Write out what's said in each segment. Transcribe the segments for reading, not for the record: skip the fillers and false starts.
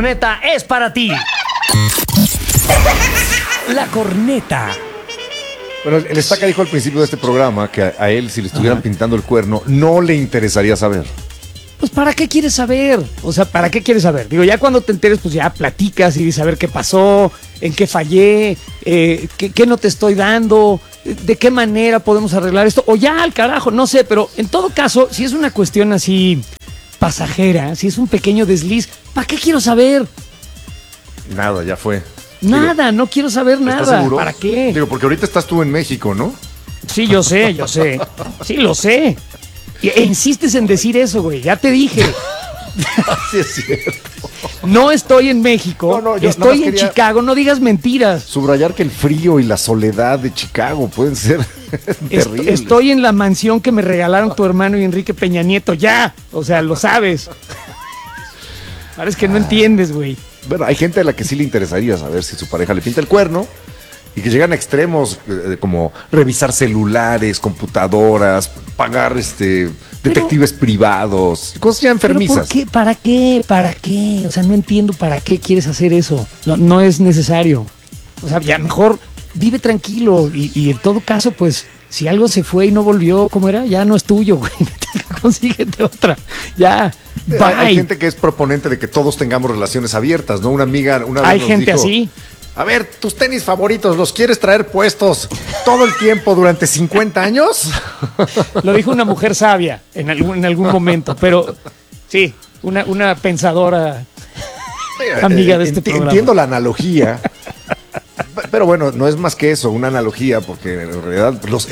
corneta es para ti. La corneta. Bueno, el Estaca dijo al principio de este programa que a él, si le estuvieran pintando el cuerno, no le interesaría saber. Pues ¿para qué quieres saber? O sea, ¿para qué quieres saber? Digo, ya cuando te enteres, pues ya platicas y dices a ver qué pasó, en qué fallé, qué no te estoy dando, de qué manera podemos arreglar esto, o ya al carajo, no sé, pero en todo caso, si es una cuestión así pasajera, si es un pequeño desliz, ¿para qué quiero saber? Nada, ya fue. Nada, no quiero saber ¿Estás nada. seguro? ¿Para qué? Digo, porque ahorita estás tú en México, ¿no? Sí, yo sé. Sí, lo sé. E insistes en decir eso, güey. Ya te dije. Sí, es cierto. No estoy en México. Yo estoy en Chicago. No digas mentiras. Subrayar que el frío y la soledad de Chicago pueden ser terribles. Estoy en la mansión que me regalaron tu hermano y Enrique Peña Nieto. Ya. O sea, lo sabes. Parece que no entiendes, güey. Bueno, hay gente a la que sí le interesaría saber si su pareja le pinta el cuerno y que llegan a extremos como revisar celulares, computadoras, pagar detectives privados, cosas ya enfermizas. ¿Pero por qué? ¿Para qué? ¿Para qué? O sea, no entiendo para qué quieres hacer eso. No es necesario. O sea, ya mejor vive tranquilo y en todo caso, pues, si algo se fue y no volvió, ¿cómo era? Ya no es tuyo, güey. Consíguete otra. Ya. Bye. Hay gente que es proponente de que todos tengamos relaciones abiertas, ¿no? Una amiga una vez hay nos gente dijo, así. A ver, tus tenis favoritos, ¿los quieres traer puestos todo el tiempo durante 50 años? Lo dijo una mujer sabia en algún momento, pero sí, una pensadora amiga de este programa. Entiendo la analogía, pero bueno, no es más que eso, una analogía, porque en realidad los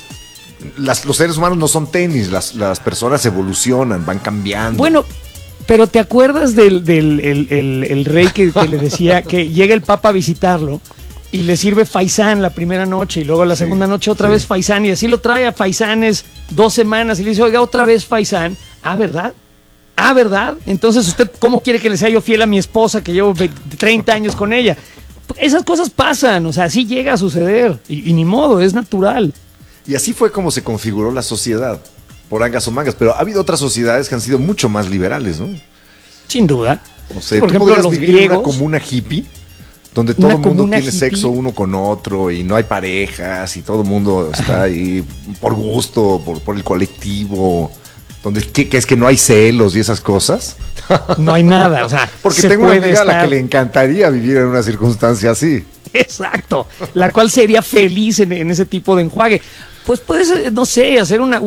seres humanos no son tenis, las personas evolucionan, van cambiando. Bueno, pero ¿te acuerdas del rey que le decía que llega el papa a visitarlo y le sirve faisán la primera noche y luego la segunda noche otra vez faisán y así lo trae a faisanes 2 semanas y le dice, oiga, otra vez faisán? Ah, ¿verdad? Ah, ¿verdad? Entonces, ¿usted cómo quiere que le sea yo fiel a mi esposa que llevo 30 años con ella? Esas cosas pasan, o sea, así llega a suceder y ni modo, es natural. Y así fue como se configuró la sociedad, por angas o mangas, pero ha habido otras sociedades que han sido mucho más liberales, ¿no? Sin duda. O sea, por ¿tú ejemplo, podrías los vivir griegos, en una comuna hippie? Donde todo el mundo tiene hippie sexo uno con otro y no hay parejas y todo el mundo está ahí por gusto, por el colectivo, donde que es que no hay celos y esas cosas. No hay nada, o sea, porque tengo una amiga a la que le encantaría vivir en una circunstancia así. Exacto, la cual sería feliz en ese tipo de enjuague. Pues puedes, no sé, hacer una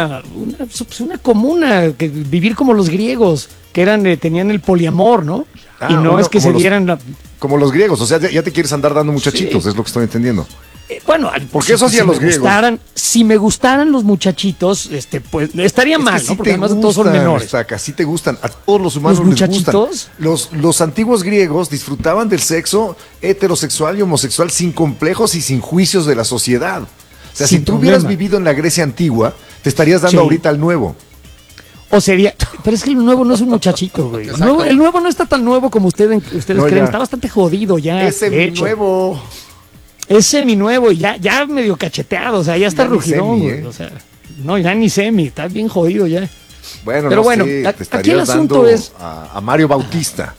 comuna, vivir como los griegos, que tenían el poliamor, ¿no? Y no es que se dieran... Como los griegos, o sea, ya te quieres andar dando muchachitos, es lo que estoy entendiendo. Bueno, porque eso hacían los griegos. Si me gustaran los muchachitos, pues estaría mal, ¿no? Porque además todos son menores. Sí te gustan, a todos los humanos les gustan. Los antiguos griegos disfrutaban del sexo heterosexual y homosexual sin complejos y sin juicios de la sociedad. O sea, si tú hubieras vivido en la Grecia antigua, te estarías dando ahorita al nuevo. O sería, pero es que el nuevo no es un muchachito, güey. El nuevo no está tan nuevo como ustedes creen, está bastante jodido ya. Es seminuevo. Es seminuevo y ya medio cacheteado, o sea, ya está rugidón, güey. O sea, no, ya ni semi, está bien jodido ya. Bueno, pero no bueno, sé, te aquí el asunto dando es a Mario Bautista.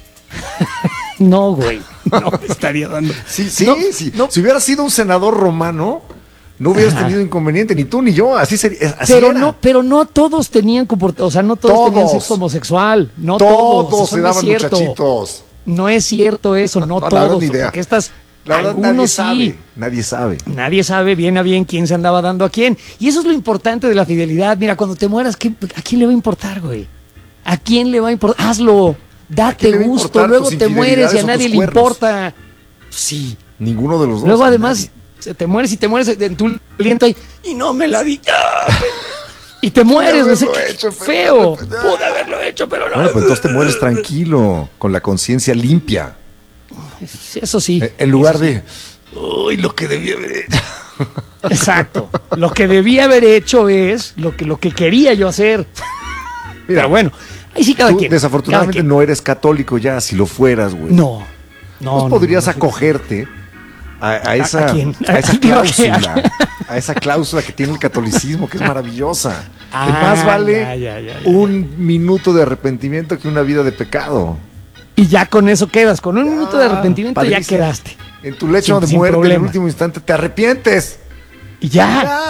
No, güey, no me estaría dando. Sí. No. Si hubiera sido un senador romano, no hubieras tenido inconveniente, ni tú ni yo, así sería. Pero no todos tenían o sea, no todos tenían sexo homosexual, no todos se daban muchachitos. No es cierto eso, no todos, porque la verdad, nadie sabe. Nadie sabe bien a bien quién se andaba dando a quién. Y eso es lo importante de la fidelidad. Mira, cuando te mueras, ¿a quién le va a importar, güey? ¿A quién le va a importar? Hazlo, date gusto, luego te mueres y a nadie le importa. Sí. Ninguno de los dos. Luego además te mueres en tu aliento y no me la di. Y te mueres, no sé qué feo. Pude haberlo hecho, pero no. Bueno, pues entonces te mueres tranquilo, con la conciencia limpia. Eso sí. En lugar de, uy, lo que debía haber hecho. Exacto. Lo que debía haber hecho es lo que quería yo hacer. Mira, pero bueno, ahí sí cada quien. Desafortunadamente no eres católico ya, si lo fueras, güey. No. Pues podrías acogerte a esa cláusula. A esa cláusula que tiene el catolicismo, que es maravillosa. Que más vale un minuto de arrepentimiento que una vida de pecado. Y ya con eso quedas, con un minuto de arrepentimiento ya quedaste. En tu lecho de muerte, en el último instante, te arrepientes. Y ya.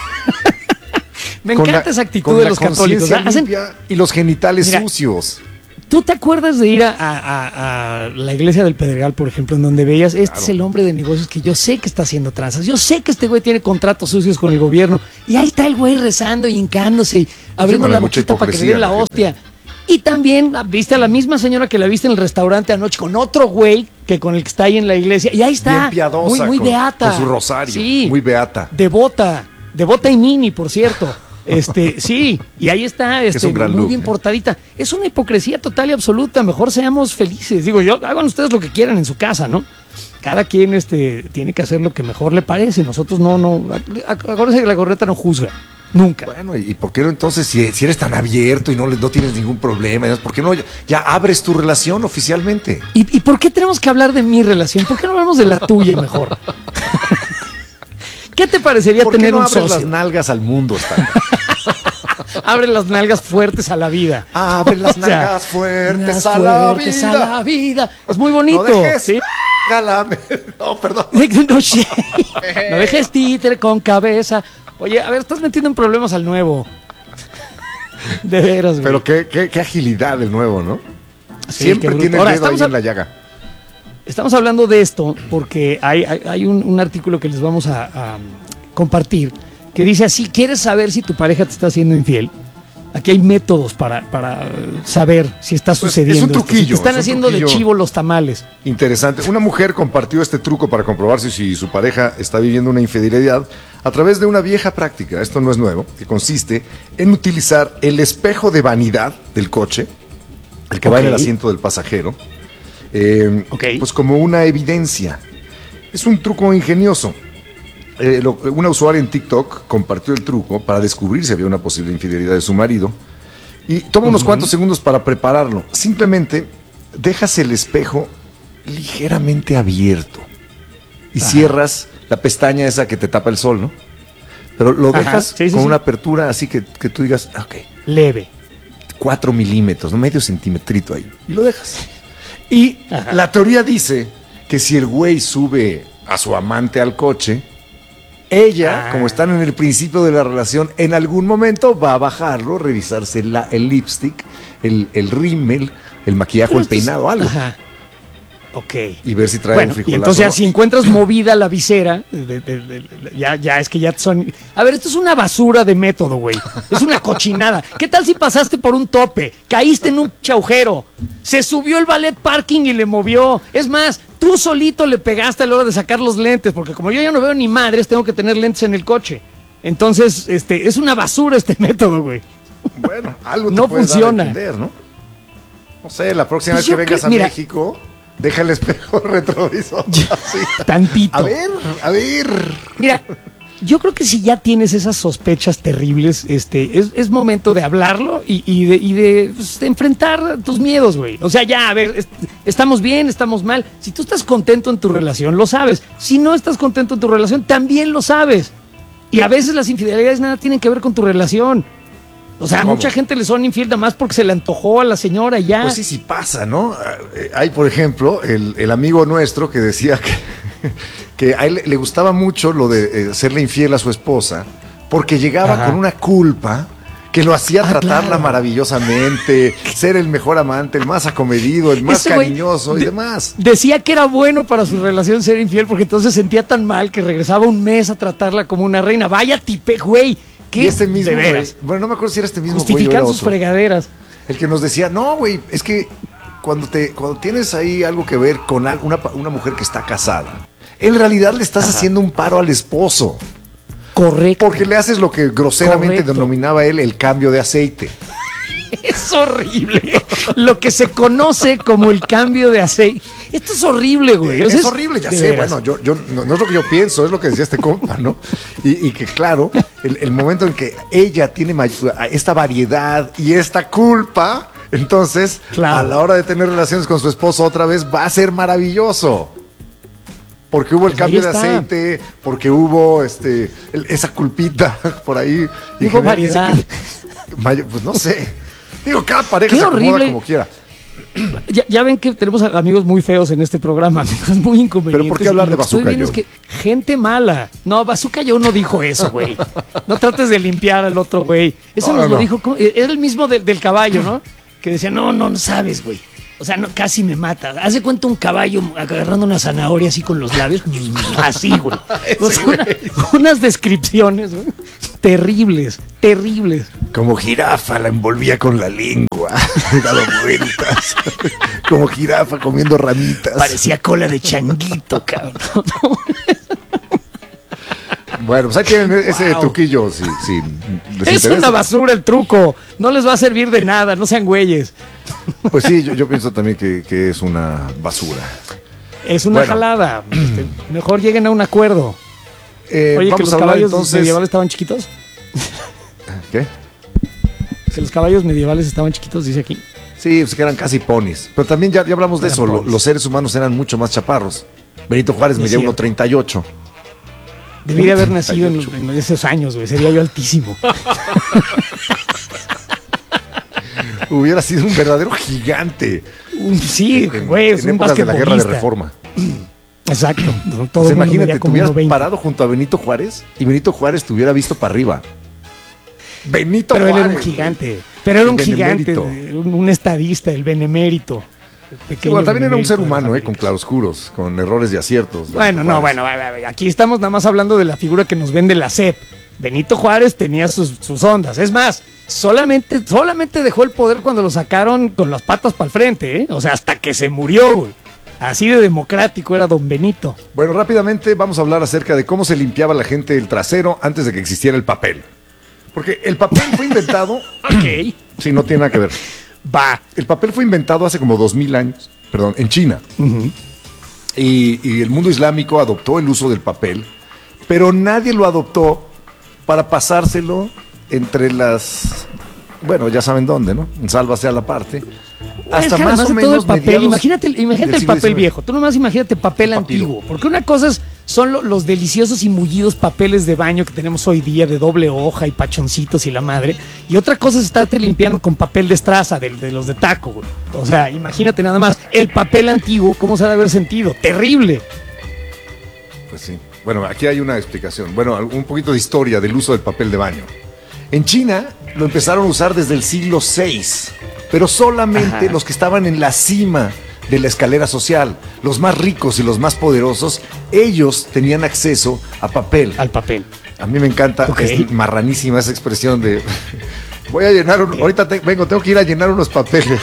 Me encanta esa actitud de los católicos. Y los genitales sucios. ¿Tú te acuerdas de ir a la iglesia del Pedregal, por ejemplo, en donde veías, es el hombre de negocios que yo sé que está haciendo tranzas, yo sé que este güey tiene contratos sucios con el gobierno, y ahí está el güey rezando y hincándose y abriendo la boquita para que le den la hostia? Y también viste a la misma señora que la viste en el restaurante anoche con otro güey que con el que está ahí en la iglesia, y ahí está, bien piadosa, muy beata. Con su rosario, muy beata. Devota y mini, por cierto. Sí, y ahí está, es un gran muy look, bien portadita. Es una hipocresía total y absoluta. Mejor seamos felices. Digo yo, hagan ustedes lo que quieran en su casa, ¿no? Cada quien tiene que hacer lo que mejor le parece. Nosotros no. Acuérdense que la corneta no juzga. Nunca. Bueno, ¿y por qué no entonces, si eres tan abierto y no tienes ningún problema, por qué no ya abres tu relación oficialmente? ¿Y por qué tenemos que hablar de mi relación? ¿Por qué no hablamos de la tuya mejor? ¿Qué te parecería tener un socio? Abres las nalgas al mundo, Abre las nalgas fuertes a la vida. Abre las nalgas fuertes a la vida. Es muy bonito. No dejes, ¿sí? No, perdón. No dejes títere con cabeza. Oye, a ver, estás metiendo en problemas al nuevo. De veras, güey. Pero qué agilidad el nuevo, ¿no? Sí, siempre tiene el dedo ahí en la llaga. Estamos hablando de esto porque hay un artículo que les vamos a compartir que dice así: ¿quieres saber si tu pareja te está haciendo infiel? Aquí hay métodos para saber si está sucediendo. Es un truquillo. Si te están haciendo de chivo los tamales. Interesante. Una mujer compartió este truco para comprobar si su pareja está viviendo una infidelidad a través de una vieja práctica, esto no es nuevo, que consiste en utilizar el espejo de vanidad del coche, el que va en el asiento del pasajero, pues como una evidencia. Es un truco ingenioso. Una usuaria en TikTok compartió el truco para descubrir si había una posible infidelidad de su marido y toma unos cuantos segundos para prepararlo. Simplemente dejas el espejo ligeramente abierto y cierras la pestaña esa que te tapa el sol, ¿no? Pero lo dejas con una apertura así que tú digas, ok. Leve. 4 milímetros, ¿no? Medio centimetrito ahí. Y lo dejas. Y la teoría dice que si el güey sube a su amante al coche, ella, como están en el principio de la relación, en algún momento va a bajarlo, revisarse el lipstick, el rímel, el maquillaje o el peinado, algo. Ajá. Ok. Y ver si trae un frijolazo. Y entonces, si encuentras movida la visera, ya es que ya son. A ver, esto es una basura de método, güey. Es una cochinada. ¿Qué tal si pasaste por un tope? Caíste en un agujero. Se subió el ballet parking y le movió. Es más, tú solito le pegaste a la hora de sacar los lentes, porque como yo ya no veo ni madres, tengo que tener lentes en el coche. Entonces, es una basura este método, güey. Bueno, algo te no puedes funciona. Dar a entender, ¿no? No sé, la próxima vez que vengas a México, deja el espejo retrovisor. Tantito. A ver. Mira, yo creo que si ya tienes esas sospechas terribles, es momento de hablarlo y de enfrentar tus miedos, güey. O sea, ya, a ver, estamos bien, estamos mal. Si tú estás contento en tu relación, lo sabes. Si no estás contento en tu relación, también lo sabes. Y a veces las infidelidades nada tienen que ver con tu relación. O sea, a mucha gente le son infiel nada más porque se le antojó a la señora y ya. Pues sí pasa, ¿no? Hay, por ejemplo, el amigo nuestro que decía que a él le gustaba mucho lo de serle infiel a su esposa porque llegaba con una culpa que lo hacía tratarla maravillosamente, ser el mejor amante, el más acomedido, el más cariñoso y demás. Decía que era bueno para su relación ser infiel porque entonces sentía tan mal que regresaba un mes a tratarla como una reina. Vaya tipe, güey. Y ese mismo güey, bueno, no me acuerdo si era este mismo güey. Justifican sus fregaderas. El que nos decía, no, güey, es que cuando tienes ahí algo que ver con una mujer que está casada, en realidad le estás haciendo un paro al esposo. Correcto. Porque le haces lo que groseramente denominaba él el cambio de aceite. Es horrible. Lo que se conoce como el cambio de aceite. Esto es horrible, güey. Es horrible, ya sé. Bueno, yo no es lo que yo pienso, es lo que decía este compa, ¿no? Y que claro, el momento en que ella tiene esta variedad y esta culpa, entonces a la hora de tener relaciones con su esposo otra vez va a ser maravilloso. Porque hubo el cambio de aceite, porque hubo esa culpita por ahí. Hubo variedad. Pues no sé. Digo, cada pareja se acomoda como quiera. Ya ven que tenemos amigos muy feos en este programa, amigos muy inconvenientes. ¿Pero por qué hablar de Bazooka Joe? Es que gente mala. No, Bazooka Joe no dijo eso, güey. No trates de limpiar al otro güey. Eso nos lo dijo, era el mismo del caballo, ¿no? Que decía, no sabes, güey. O sea, casi me mata. Hace cuenta un caballo agarrando una zanahoria así con los labios. Así, güey. O sea, unas descripciones, güey. Terribles. Como jirafa la envolvía con la lengua. Dado vueltas. Como jirafa comiendo ramitas. Parecía cola de changuito, cabrón. Bueno, pues ahí tienen ese truquillo. Sí, es una basura el truco. No les va a servir de nada. No sean güeyes. Pues sí, yo pienso también que es una basura. Es una jalada. Mejor lleguen a un acuerdo. Oye, que los caballos medievales estaban chiquitos. ¿Qué? Que los caballos medievales estaban chiquitos, dice aquí. Sí, pues que eran casi ponis. Pero también ya hablamos de eso. Los seres humanos eran mucho más chaparros. Benito Juárez medía 1.38. Debí de haber nacido en esos años, güey. Sería yo altísimo. Hubiera sido un verdadero gigante. Sí, güey. En épocas de la Guerra de Reforma. Exacto. Todo pues imagínate, te hubieras parado junto a Benito Juárez y Benito Juárez te hubiera visto para arriba. Benito Pero Juárez. Él era un gigante. Pero era un gigante, un estadista, el benemérito. Bueno, también era un ser humano, con claroscuros, con errores y aciertos. Bueno, aquí estamos nada más hablando de la figura que nos vende la SEP. Benito Juárez tenía sus ondas. Es más, solamente dejó el poder cuando lo sacaron con las patas para el frente, ¿eh? O sea, hasta que se murió, güey. Así de democrático era don Benito. Bueno, rápidamente vamos a hablar acerca de cómo se limpiaba la gente el trasero antes de que existiera el papel. Porque el papel fue inventado... Ok. Sí, no tiene nada que ver. El papel fue inventado hace como 2000 años, en China. Uh-huh. Y el mundo islámico adoptó el uso del papel, pero nadie lo adoptó para pasárselo entre las... Bueno, ya saben dónde, ¿no? Sálvase a la parte. Hasta más o menos todo el papel. Imagínate el papel viejo. Tú nomás imagínate papel antiguo. Porque una cosa son los deliciosos y mullidos papeles de baño que tenemos hoy día de doble hoja y pachoncitos y la madre. Y otra cosa es estarte limpiando con papel de estraza, de los de taco, güey. O sea, imagínate nada más. El papel antiguo, ¿cómo se ha de haber sentido? Terrible. Pues sí. Bueno, aquí hay una explicación. Bueno, un poquito de historia del uso del papel de baño. En China lo empezaron a usar desde el siglo VI, pero solamente los que estaban en la cima de la escalera social, los más ricos y los más poderosos, ellos tenían acceso a papel. Al papel. A mí me encanta, es marranísima esa expresión de... Voy a llenar, ahorita tengo que ir a llenar unos papeles.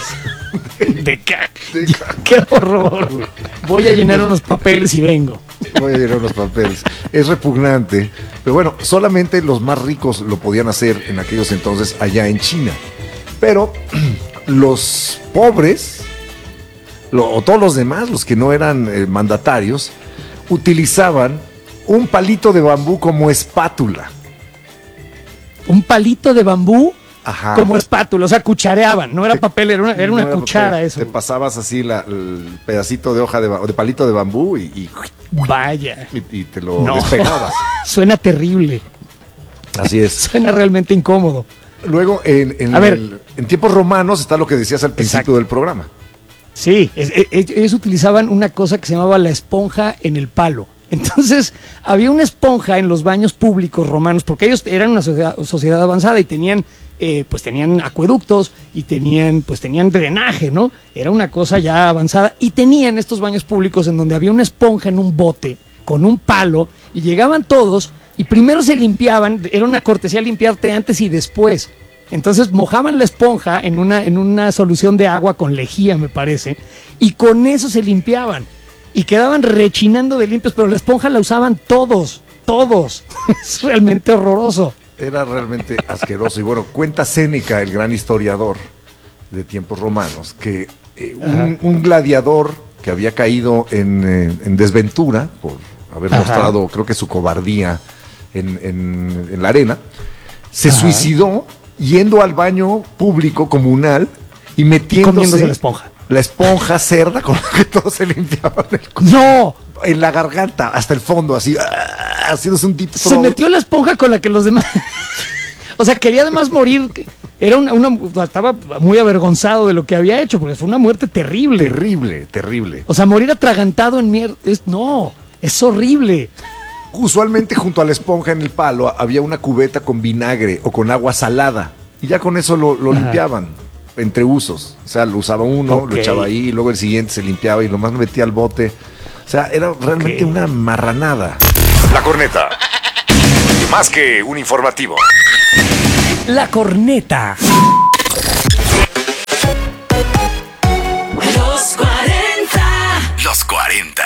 ¡Qué horror! Voy a llenar unos papeles y vengo. Voy a llenar unos papeles. Es repugnante. Pero bueno, solamente los más ricos lo podían hacer en aquellos entonces allá en China. Pero los pobres, o todos los demás, los que no eran mandatarios, utilizaban un palito de bambú como espátula. ¿Un palito de bambú? Ajá. Como espátula, o sea, cuchareaban, no era papel, era una cuchara papel. Eso. Te pasabas así el pedacito de hoja de palito de bambú y vaya. Y te lo despegabas. Suena terrible. Así es. Suena realmente incómodo. Luego, en tiempos romanos está lo que decías al principio del programa. Sí, ellos utilizaban una cosa que se llamaba la esponja en el palo. Entonces, había una esponja en los baños públicos romanos, porque ellos eran una sociedad avanzada y tenían acueductos y tenían drenaje, ¿no? Era una cosa ya avanzada. Y tenían estos baños públicos en donde había una esponja en un bote con un palo y llegaban todos y primero se limpiaban, era una cortesía limpiarte antes y después. Entonces mojaban la esponja en una solución de agua con lejía, me parece, y con eso se limpiaban. Y quedaban rechinando de limpios, pero la esponja la usaban todos. Es realmente horroroso. Era realmente asqueroso. Y bueno, cuenta Séneca, el gran historiador de tiempos romanos, que un gladiador que había caído en desventura por haber mostrado, creo que su cobardía en la arena, se suicidó yendo al baño público comunal y metiéndose la esponja cerda con la que todos se limpiaban ¡No! En la garganta, hasta el fondo, así, haciéndose un tipo. Se metió la esponja con la que los demás... O sea, quería además morir estaba muy avergonzado de lo que había hecho, porque fue una muerte terrible. Terrible. O sea, morir atragantado en mierda, es horrible. Usualmente junto a la esponja en el palo había una cubeta con vinagre o con agua salada, y ya con eso lo limpiaban entre usos. O sea, lo usaba uno, lo echaba ahí, y luego el siguiente se limpiaba y nomás lo metía al bote. O sea, era realmente una marranada. La Corneta. Más que un informativo. La Corneta. Los 40. Los 40.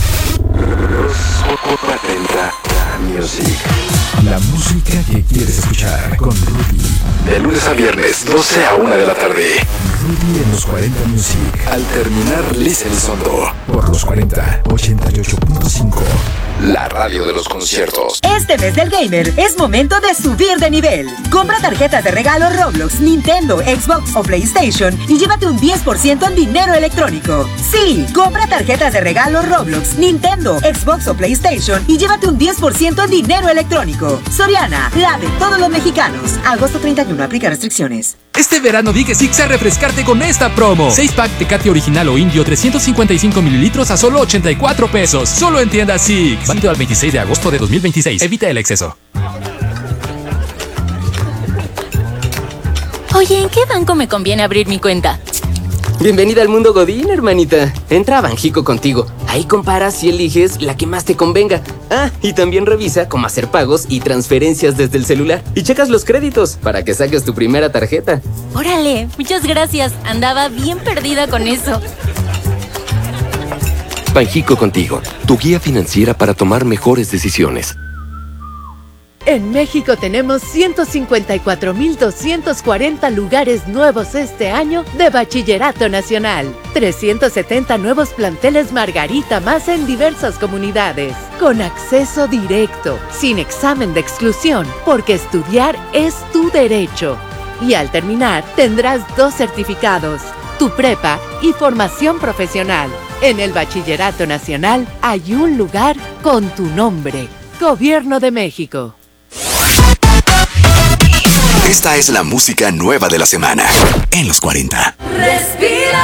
Los 40 Music. La música que quieres escuchar con Rudy. De lunes a viernes, 12 a 1 de la tarde. Rudy en los 40 Music. Al terminar, Lisa Elizondo. Por los 40, 88.5. La radio de los conciertos. Este mes del gamer es momento de subir de nivel. Compra tarjetas de regalo Roblox, Nintendo, Xbox o PlayStation y llévate un 10% en dinero electrónico. Sí, compra tarjetas de regalo Roblox, Nintendo, Xbox o PlayStation y llévate un 10% en dinero electrónico. Soriana, la de todos los mexicanos. Agosto 31, aplica restricciones. Este verano di que Six a refrescarte con esta promo. 6-pack Tecate Original o Indio 355 mililitros a solo 84 pesos. Solo en tiendas Six. Válido al 26 de agosto de 2026. Evita el exceso. Oye, ¿en qué banco me conviene abrir mi cuenta? Bienvenida al mundo Godín, hermanita. Entra a Banjico contigo. Ahí comparas y eliges la que más te convenga. Ah, y también revisa cómo hacer pagos y transferencias desde el celular. Y checas los créditos para que saques tu primera tarjeta. Órale, muchas gracias. Andaba bien perdida con eso. Banjico contigo, tu guía financiera para tomar mejores decisiones. En México tenemos 154,240 lugares nuevos este año de Bachillerato Nacional. 370 nuevos planteles Margarita más en diversas comunidades. Con acceso directo, sin examen de exclusión, porque estudiar es tu derecho. Y al terminar, tendrás 2 certificados, tu prepa y formación profesional. En el Bachillerato Nacional hay un lugar con tu nombre. Gobierno de México. Esta es la música nueva de la semana en los 40. Respira.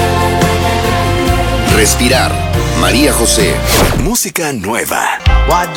Respirar. María José. Música nueva.